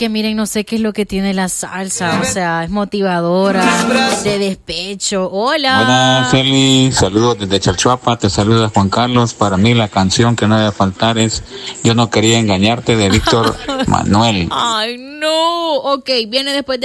que miren, no sé qué es lo que tiene la salsa, o sea, es motivadora, de despecho. Hola. Buenas, Eli, saludos desde Chalchuapa, te saluda Juan Carlos. Para mí la canción que no debe faltar es Yo no quería engañarte, de Víctor Manuel. Ay, no. Ok, viene después de